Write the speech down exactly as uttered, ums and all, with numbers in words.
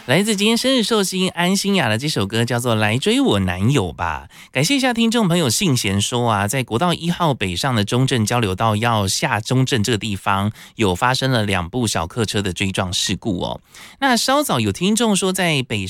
来自今天生日寿星安心雅的这首歌叫做《来追我男友》吧。感谢一下听众朋友信贤说啊，在国道一号北上的中正交流道要下中正这个地方，有发生了两部小客车的追撞事故哦。那稍早有听众说，在北